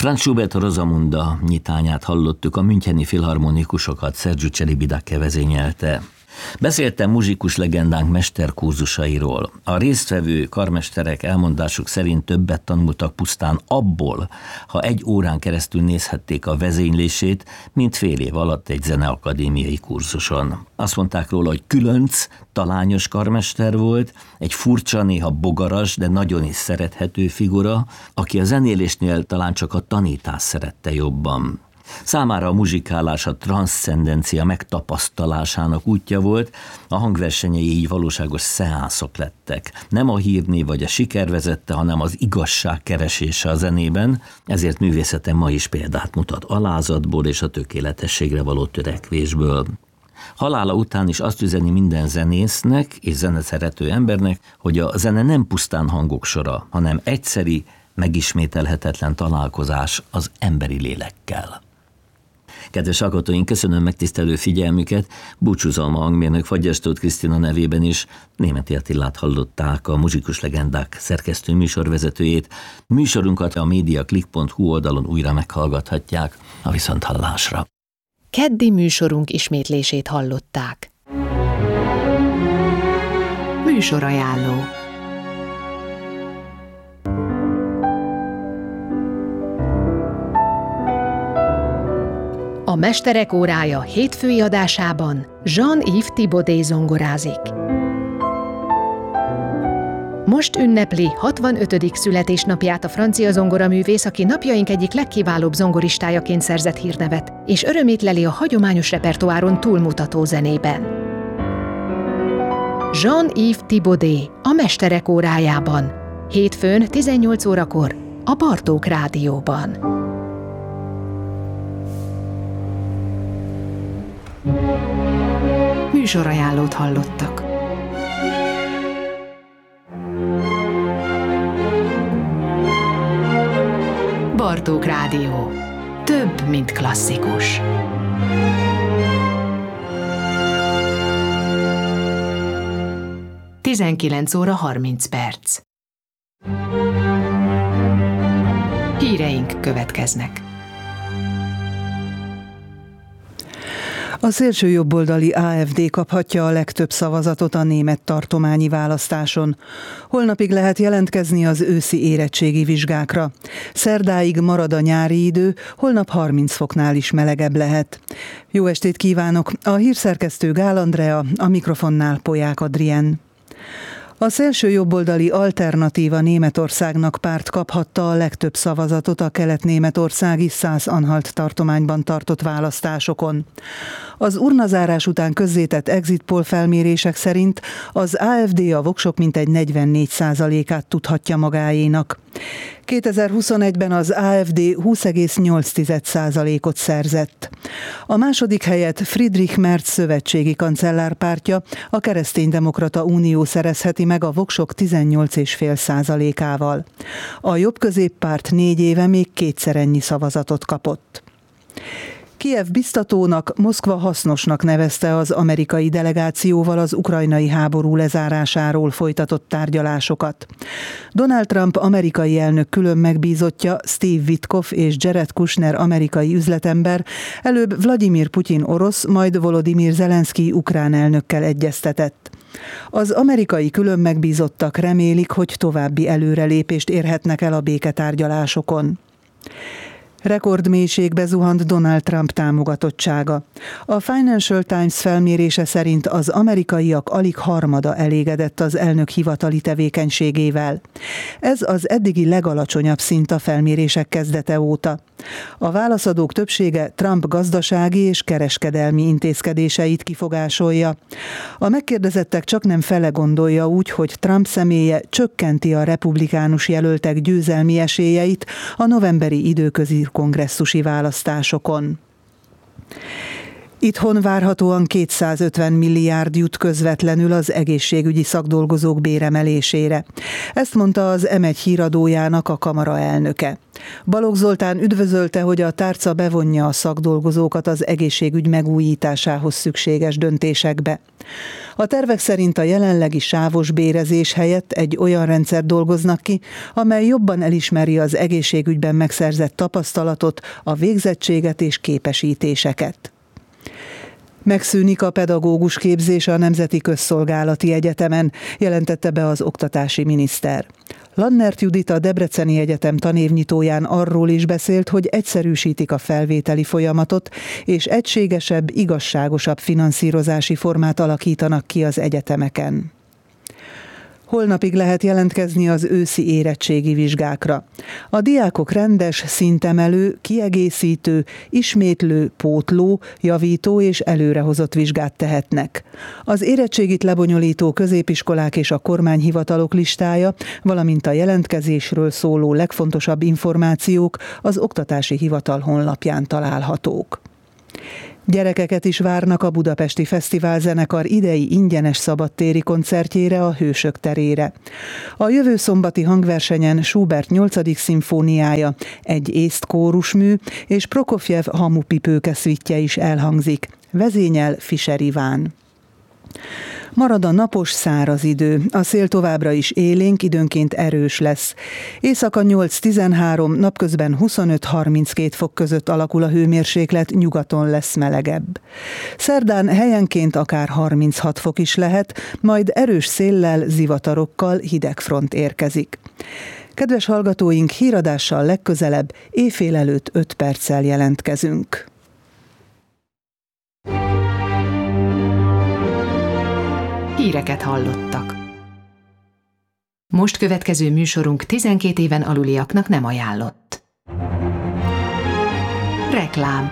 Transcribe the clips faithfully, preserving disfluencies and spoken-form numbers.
Franz Schubert Rosamunda nyitányát hallottuk, a müncheni filharmonikusokat Sergiu Celibidache vezényelte. Beszéltem muzsikus legendánk mesterkurzusairól. A résztvevő karmesterek elmondásuk szerint többet tanultak pusztán abból, ha egy órán keresztül nézhették a vezénylését, mint fél év alatt egy zeneakadémiai kurzuson. Azt mondták róla, hogy különc, talányos karmester volt, egy furcsa, néha bogaras, de nagyon is szerethető figura, aki a zenélésnél talán csak a tanítást szerette jobban. Számára a muzsikálás a transzcendencia megtapasztalásának útja volt, a hangversenyei így valóságos szeánszok lettek. Nem a hírnév vagy a siker vezette, hanem az igazság keresése a zenében, ezért művészete ma is példát mutat alázatból és a tökéletességre való törekvésből. Halála után is azt üzeni minden zenésznek és zeneszerető embernek, hogy a zene nem pusztán hangok sora, hanem egyszeri, megismételhetetlen találkozás az emberi lélekkel. Kedves hallgatóink, köszönöm megtisztelő figyelmüket, búcsúzom a hangmérnök Fagyastót Krisztina nevében is, Németi Attilát hallották, a Muzsikus Legendák szerkesztő műsorvezetőjét. Műsorunkat a mediaclick pont hu oldalon újra meghallgathatják, a viszonthallásra. Keddi műsorunk ismétlését hallották. Műsorajánló. A Mesterek órája hétfői adásában Jean-Yves Thibaudet zongorázik. Most ünnepli hatvanötödik születésnapját a francia zongoraművész, aki napjaink egyik legkiválóbb zongoristájaként szerzett hírnevet, és örömét leli a hagyományos repertoáron túlmutató zenében. Jean-Yves Thibaudet a Mesterek órájában, hétfőn tizennyolc órakor a Bartók Rádióban. Műsorajánlót hallottak. Bartók Rádió. Több, mint klasszikus. tizenkilenc óra harminc perc. Híreink következnek. A szélsőjobboldali á ef dé kaphatja a legtöbb szavazatot a német tartományi választáson. Holnapig lehet jelentkezni az őszi érettségi vizsgákra. Szerdáig marad a nyári idő, holnap harminc foknál is melegebb lehet. Jó estét kívánok! A hírszerkesztő Gál Andrea, a mikrofonnál Polyák Adrien. A szélsőjobboldali Alternatíva Németországnak párt kaphatta a legtöbb szavazatot a kelet-németországi Szász-Anhalt tartományban tartott választásokon. Az urnazárás után közzétett exit poll felmérések szerint az á ef dé a voksok mintegy negyvennégy százalékát tudhatja magáénak. kétezer-huszonegyben az á ef dé húsz egész nyolc százalékot szerzett. A második helyet Friedrich Merz szövetségi kancellárpártja, a Kereszténydemokrata Unió szerezheti meg a voksok tizennyolc egész öt százalékával. A jobb-középpárt négy éve még kétszer ennyi szavazatot kapott. Kijev biztatónak, Moszkva hasznosnak nevezte az amerikai delegációval az ukrajnai háború lezárásáról folytatott tárgyalásokat. Donald Trump amerikai elnök külön megbízottja, Steve Witkoff és Jared Kushner amerikai üzletember előbb Vladimir Putyin orosz, majd Volodymyr Zelenszkij ukrán elnökkel egyeztetett. Az amerikai külön megbízottak remélik, hogy további előrelépést érhetnek el a béketárgyalásokon. Rekordmélységbe zuhant Donald Trump támogatottsága. A Financial Times felmérése szerint az amerikaiak alig harmada elégedett az elnök hivatali tevékenységével. Ez az eddigi legalacsonyabb szint a felmérések kezdete óta. A válaszadók többsége Trump gazdasági és kereskedelmi intézkedéseit kifogásolja. A megkérdezettek csaknem fele gondolja úgy, hogy Trump személye csökkenti a republikánus jelöltek győzelmi esélyeit a novemberi időközi kongresszusi választásokon. Itthon várhatóan kétszázötven milliárd jut közvetlenül az egészségügyi szakdolgozók béremelésére. Ezt mondta az em egy híradójának a kamara elnöke. Balogh Zoltán üdvözölte, hogy a tárca bevonja a szakdolgozókat az egészségügy megújításához szükséges döntésekbe. A tervek szerint a jelenlegi sávos bérezés helyett egy olyan rendszer dolgoznak ki, amely jobban elismeri az egészségügyben megszerzett tapasztalatot, a végzettséget és képesítéseket. Megszűnik a pedagógus képzése a Nemzeti Közszolgálati Egyetemen, jelentette be az oktatási miniszter. Lannert Judit, a Debreceni Egyetem tanévnyitóján arról is beszélt, hogy egyszerűsítik a felvételi folyamatot, és egységesebb, igazságosabb finanszírozási formát alakítanak ki az egyetemeken. Holnapig lehet jelentkezni az őszi érettségi vizsgákra. A diákok rendes, szintemelő, kiegészítő, ismétlő, pótló, javító és előrehozott vizsgát tehetnek. Az érettségit lebonyolító középiskolák és a kormányhivatalok listája, valamint a jelentkezésről szóló legfontosabb információk az Oktatási Hivatal honlapján találhatók. Gyerekeket is várnak a Budapesti Fesztiválzenekar idei ingyenes szabadtéri koncertjére, a Hősök terére. A jövő szombati hangversenyen Schubert nyolcadik szimfóniája, egy észt kórusmű és Prokofjev hamupipőke szvittje is elhangzik. Vezényel Fischer Iván. Marad a napos, száraz idő. A szél továbbra is élénk, időnként erős lesz. Éjszaka nyolc-tizenhárom, napközben huszonöt-harminckét fok között alakul a hőmérséklet, nyugaton lesz melegebb. Szerdán helyenként akár harminchat fok is lehet, majd erős széllel, zivatarokkal hideg front érkezik. Kedves hallgatóink, híradással legközelebb éjfél előtt öt perccel jelentkezünk. Híreket hallottak. Most következő műsorunk tizenkét éven aluliaknak nem ajánlott. Reklám.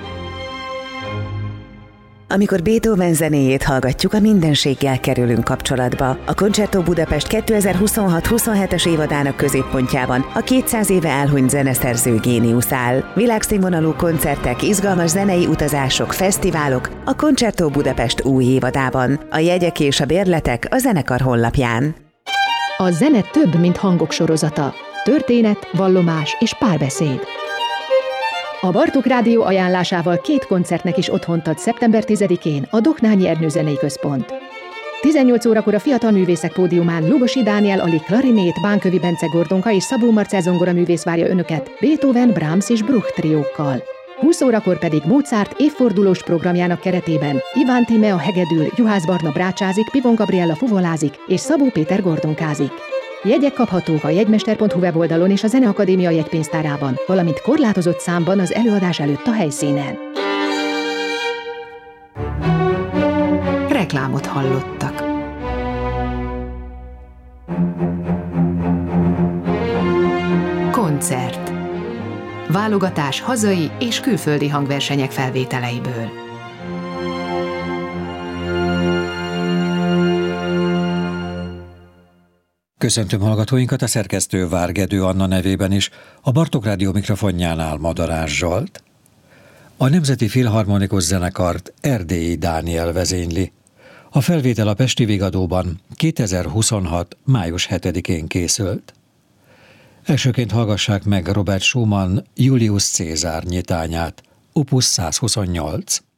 Amikor Beethoven zenéjét hallgatjuk, a mindenséggel kerülünk kapcsolatba. A Concerto Budapest kétezer-huszonhat-huszonhetes évadának középpontjában a kétszáz éve elhunyt zeneszerző géniusz áll. Világszínvonalú koncertek, izgalmas zenei utazások, fesztiválok a Concerto Budapest új évadában. A jegyek és a bérletek a zenekar honlapján. A zene több, mint hangok sorozata. Történet, vallomás és párbeszéd. A Bartók Rádió ajánlásával két koncertnek is otthont ad szeptember tizedikén a Doknányi Ernő Zenei Központ. tizennyolc órakor a Fiatal Művészek Pódiumán Lugosi Dániel Ali klarinét, Bánkövi Bence Gordonka és Szabó Marcell zongoraművész várja önöket Beethoven, Brahms és Bruch triókkal. húsz órakor pedig Mozart évfordulós programjának keretében Iván Tíme a hegedül, Juhász Barna brácsázik, Pivon Gabriella fuvolázik és Szabó Péter gordonkázik. Jegyek kaphatók a jegymester pont hu weboldalon és a Zeneakadémia jegypénztárában, valamint korlátozott számban az előadás előtt a helyszínen. Reklámot hallottak. Koncert. Válogatás hazai és külföldi hangversenyek felvételeiből. Köszöntöm hallgatóinkat, a szerkesztő Várgedő Anna nevében is, a Bartók Rádió mikrofonjánál Madarás Zsolt. A Nemzeti Filharmonikus Zenekart Erdélyi Dániel vezényli. A felvétel a Pesti Vigadóban kétezer-huszonhat. május hetedikén készült. Elsőként hallgassák meg Robert Schumann Julius Cézár nyitányát, opus százhuszonnyolc.